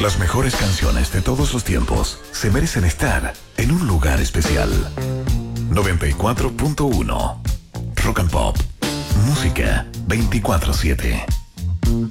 Las mejores canciones de todos los tiempos se merecen estar en un lugar especial. 94.1 Rock and Pop. Música 24/7.